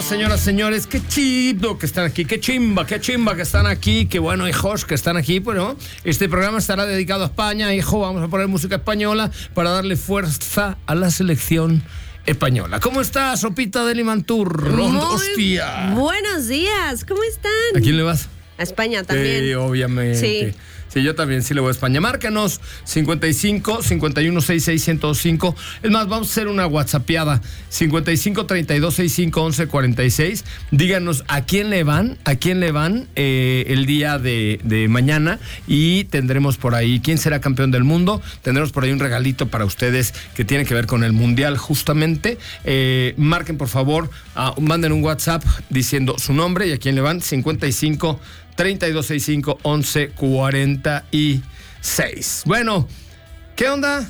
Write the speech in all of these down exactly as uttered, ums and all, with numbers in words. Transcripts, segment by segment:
señoras, señores, qué chido que están aquí, qué chimba, qué chimba que están aquí, qué bueno, hijos, que están aquí. Bueno, este programa estará dedicado a España, hijo, vamos a poner música española para darle fuerza a la selección española. ¿Cómo estás, Sopita de Limantur? Muy Hostia. Buenos días, ¿cómo están? ¿A quién le vas? A España también. Sí, obviamente. Sí. Sí, yo también sí le voy a España. Márcanos cincuenta y cinco, cincuenta y uno, sesenta y seis, ciento cinco. Es más, vamos a hacer una whatsappeada. cincuenta y cinco, treinta y dos, sesenta y cinco, once, cuarenta y seis. Díganos a quién le van, a quién le van eh, el día de, de mañana. Y tendremos por ahí quién será campeón del mundo. Tendremos por ahí un regalito para ustedes que tiene que ver con el mundial justamente. Eh, marquen por favor, uh, manden un WhatsApp diciendo su nombre y a quién le van. cincuenta y cinco, treinta y dos, sesenta y cinco, once, cuarenta y seis. Bueno, ¿qué onda?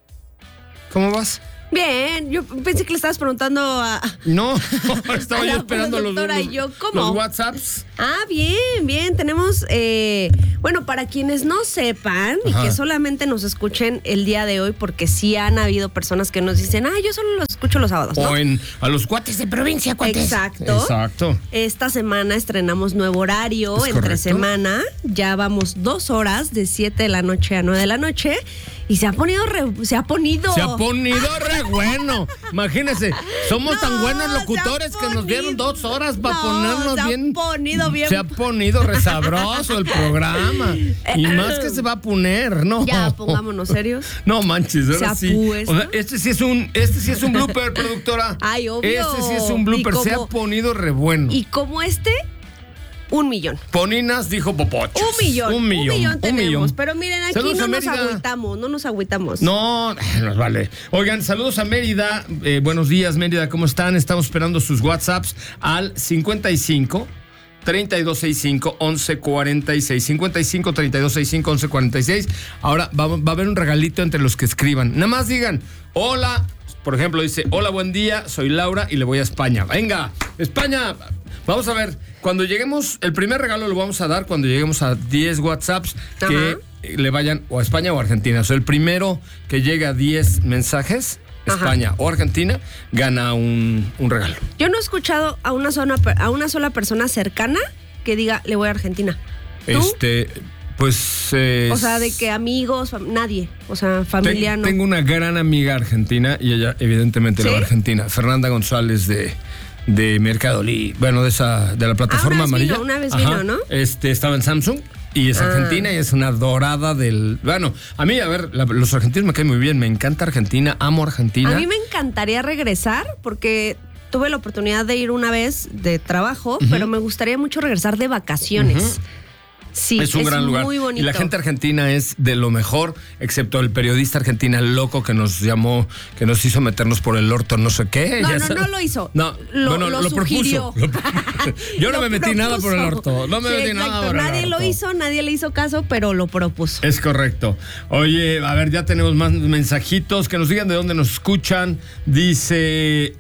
¿Cómo vas? Bien, yo pensé que le estabas preguntando a... No, estaba a yo la esperando los, productora los, y yo, ¿cómo? los WhatsApps. Ah, bien, bien, tenemos... Eh, bueno, para quienes no sepan y Ajá. que solamente nos escuchen el día de hoy, porque sí han habido personas que nos dicen, ah, yo solo los escucho los sábados, ¿no? O en, a los cuates de provincia, cuates. Exacto. Exacto. Esta semana estrenamos nuevo horario, ¿Es entre correcto? semana. Ya vamos dos horas, de siete de la noche a nueve de la noche. Y se ha ponido, re, se ha ponido. Se ha ponido re bueno. Imagínense, somos No, tan buenos se ha locutores que nos dieron ponido- dos horas para No, ponernos se ha bien. ponido bien. Se ha ponido re sabroso el programa. Y más que se va a poner, ¿no? Ya, pongámonos serios. No manches, ahora Se sí. apuesta. O sea, este sí es un, este sí es un blooper, productora. Ay, obvio. Este sí es un blooper, Y se ha como- ponido re bueno. Y como este, un millón. Poninas dijo popochos. Un millón. Un millón. Un millón un tenemos. millón. Pero miren, aquí Saludos no a nos Mérida. agüitamos, no nos agüitamos. No, nos vale. Oigan, saludos a Mérida. Eh, buenos días, Mérida, ¿cómo están? Estamos esperando sus WhatsApps al cincuenta y cinco, treinta y dos, sesenta y cinco, once, cuarenta y seis. cincuenta y cinco, treinta y dos, sesenta y cinco, once, cuarenta y seis. Ahora va, va a haber un regalito entre los que escriban. Nada más digan, hola. Por ejemplo, dice, hola, buen día, soy Laura y le voy a España. Venga, España. Vamos a ver, cuando lleguemos, el primer regalo lo vamos a dar cuando lleguemos a diez WhatsApps que Ajá. le vayan o a España o a Argentina. O sea, el primero que llega a diez mensajes, Ajá. España o Argentina, gana un, un regalo. Yo no he escuchado a una, sola, a una sola persona cercana que diga, le voy a Argentina. ¿Tú? Este, pues... eh, O sea, de que amigos, fam- nadie. O sea, familia ten- no. Tengo una gran amiga argentina y ella evidentemente le va a ¿Sí? Argentina. Fernanda González de... de Mercado Libre, bueno, de esa de la plataforma Ah, una vez amarilla. vino, una vez Ajá. vino, ¿no? Este estaba en Samsung y es Ah. argentina y es una dorada del, bueno, a mí a ver, la- los argentinos me caen muy bien, me encanta Argentina, amo Argentina. A mí me encantaría regresar porque tuve la oportunidad de ir una vez de trabajo, pero me gustaría mucho regresar de vacaciones. Ujú. Sí, es un gran lugar. muy bonito. Y la gente argentina es de lo mejor, excepto el periodista argentina loco que nos llamó, que nos hizo meternos por el orto, no sé qué. No, ya no, sabes. no lo hizo. No, Lo- bueno, lo lo, sugirió. propuso. Lo- Yo no Lo me metí nada por el propuso. orto. No me Sí, metí exacto. nada por el Nadie lo orto. hizo, nadie le hizo caso, pero lo propuso. Es correcto. Oye, a ver, ya tenemos más mensajitos. Que nos digan de dónde nos escuchan. Dice...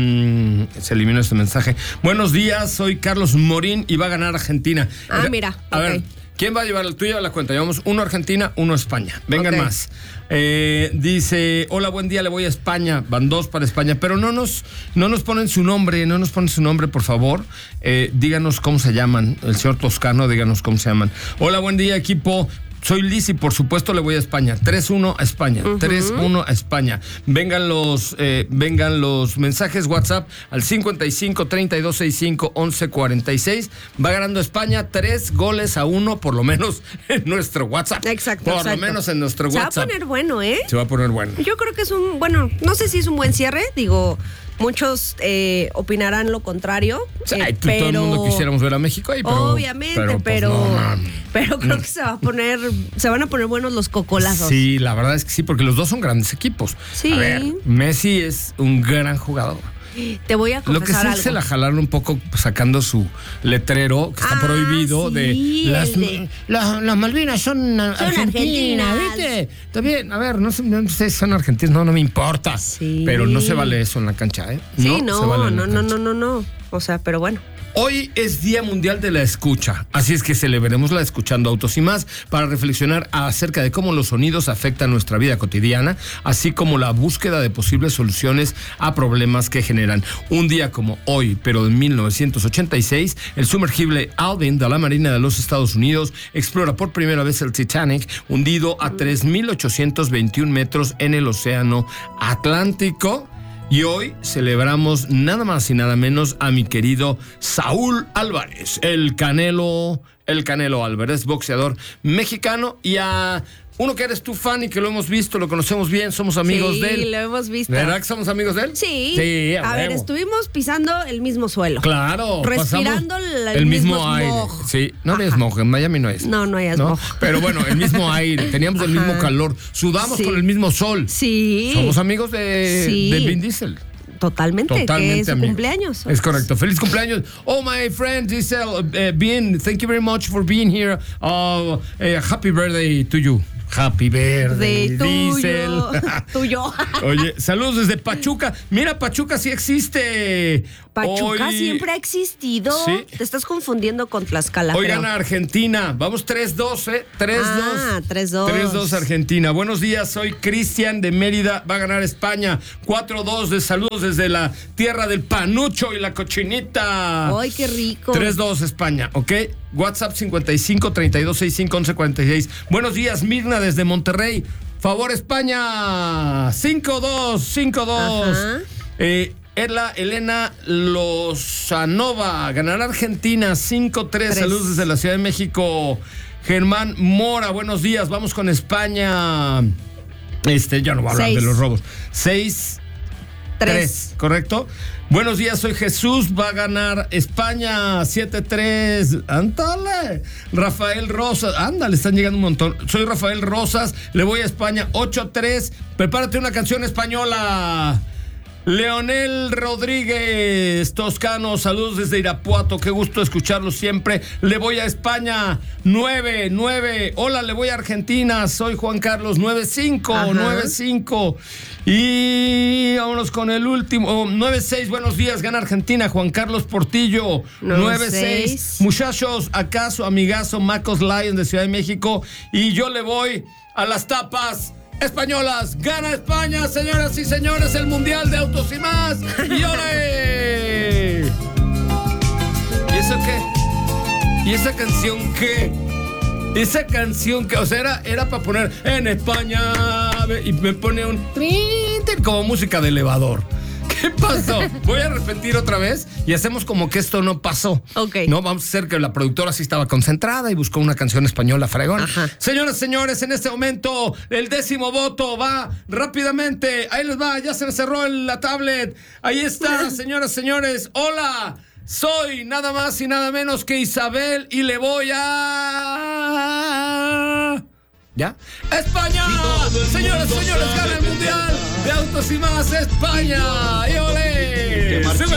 em, se eliminó este mensaje. Buenos días, soy Carlos Morín y va a ganar Argentina. Ah, Eh, mira, A ok. ver, ¿quién va a llevar el tuyo a la cuenta? Llevamos uno Argentina, uno España. Vengan Ok. más. Eh, dice, hola, buen día, le voy a España. Van dos para España, pero no nos, no nos ponen su nombre, no nos ponen su nombre, por favor. Eh, díganos cómo se llaman. El señor Toscano, díganos cómo se llaman. Hola, buen día, equipo. Soy Liz y por supuesto le voy a España. tres uno a España. Ujú. tres uno a España. Vengan los, eh, vengan los mensajes WhatsApp al cincuenta y cinco, treinta y dos, sesenta y cinco, once, cuarenta y seis. Va ganando España tres goles a uno, por lo menos en nuestro WhatsApp. Exacto, Por exacto. lo menos en nuestro Se va a WhatsApp. poner bueno, ¿eh? Se va a poner bueno. Yo creo que es un, bueno, no sé si es un buen cierre, digo, muchos eh, opinarán lo contrario. Sí, eh, tú- todo el mundo quisiéramos ver a México ahí, pero... Obviamente, pero, pues, pero, no, mames. creo No. que se va a poner, se van a poner buenos los cocolazos. Sí, la verdad es que sí, porque los dos son grandes equipos. Sí. A ver, Messi es un gran jugador. Te voy a Lo que sí confesar es se algo. la jalaron un poco sacando su letrero que está Ah, prohibido sí, de, las, el de- las, las Malvinas son, argentinas, argentinas. ¿viste? Está bien, a ver, no sé, no sé si son argentinas, no, no me importa. Sí. Pero no se vale eso en la cancha, ¿eh? Sí, se no, vale en no, la no, cancha. no, no, no. O sea, pero bueno. Hoy es Día Mundial de la Escucha, así es que celebremos la Escuchando Autos y Más para reflexionar acerca de cómo los sonidos afectan nuestra vida cotidiana, así como la búsqueda de posibles soluciones a problemas que generan. Un día como hoy, pero en mil novecientos ochenta y seis, el sumergible Alvin de la Marina de los Estados Unidos explora por primera vez el Titanic, hundido a tres mil ochocientos veintiún metros en el Océano Atlántico. Y hoy celebramos nada más y nada menos a mi querido Saúl Álvarez, el Canelo, el Canelo Álvarez, boxeador mexicano, y a uno que eres tú fan y que lo hemos visto, lo conocemos bien, somos amigos sí, de él. Sí, lo hemos visto. ¿Verdad que somos amigos de él? Sí. Sí, a, a ver, estuvimos pisando el mismo suelo. Claro. Respirando el, el mismo, mismo aire. smog. Sí, no hay smog, en Miami no es. No, no hay smog. ¿no? Pero bueno, el mismo aire, teníamos el mismo calor, sudamos sí. con el mismo sol. Sí. Somos amigos de, sí. de Vin Diesel. Totalmente, Totalmente, que es su amigos. cumpleaños. Es correcto. Feliz cumpleaños. Oh, my friend Giselle, uh, Bien, thank you very much for being here. Uh, uh, happy birthday to you. Happy birthday, de tuyo, Diesel. Tuyo. Oye, saludos desde Pachuca. Mira, Pachuca sí existe. Pachuca Hoy... siempre ha existido. ¿Sí? Te estás confundiendo con Tlaxcala. Hoy creo. gana Argentina. Vamos tres dos, ¿eh? tres dos. Ah, tres dos. tres dos Argentina. Buenos días, soy Cristian de Mérida. Va a ganar España. cuatro dos de saludos desde la tierra del panucho y la cochinita. ¡Ay, qué rico! tres dos España, ¿ok? WhatsApp cincuenta y cinco, treinta y dos, sesenta y cinco, once, cuarenta y seis. Buenos días, Mirna desde Monterrey. Favor España. cinco dos, cinco dos. Eh, Erla Elena Lozanova. Ganará Argentina cinco tres. Saludos desde la Ciudad de México. Germán Mora, buenos días. Vamos con España. Este, ya no voy a hablar Seis. de los robos. seis tres. ¿Correcto? Buenos días, soy Jesús. Va a ganar España siete tres. Ándale. Rafael Rosas. Ándale, están llegando un montón. Soy Rafael Rosas. Le voy a España ocho tres. Prepárate una canción española. Leonel Rodríguez Toscano, saludos desde Irapuato, qué gusto escucharlo siempre. Le voy a España nueve nueve. Hola, le voy a Argentina, soy Juan Carlos nueve cinco, nueve cinco. Y vámonos con el último, nueve seis. Buenos días, gana Argentina, Juan Carlos Portillo. nueve seis. Muchachos, acá su amigazo Macos Lion de Ciudad de México. Y yo le voy a las tapas españolas. Gana España, señoras y señores, el Mundial de Autos y Más. ¡Y ole! ¿Y eso qué? ¿Y esa canción qué? Esa canción que, o sea, era, era para poner en España y me pone un como música de elevador. ¿Qué pasó? Voy a repetir otra vez y hacemos como que esto no pasó. Ok. No, vamos a hacer que la productora sí estaba concentrada y buscó una canción española fregona. Ajá. Señoras y señores, en este momento el décimo voto va rápidamente. Ahí les va, ya se me cerró la tablet. Ahí está, señoras y señores. Hola, soy nada más y nada menos que Isabel y le voy a... ¿Ya? ¡España! Señores, señores, gana el Mundial de Autos y Más, España. ¡Y olé!